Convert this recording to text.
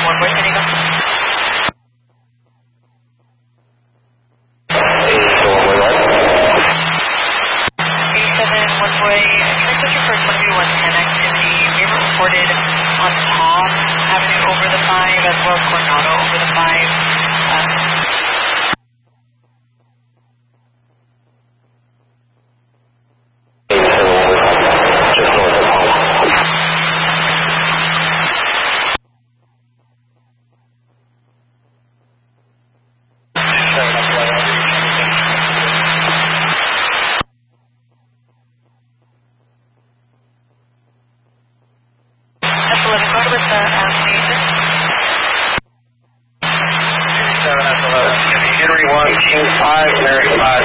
one way, San Diego. 87 one way, transmission for 2110 activity. We were reported on Palm Avenue over the 5 as well as Coronado over the 5. Henry 125, Mary 5.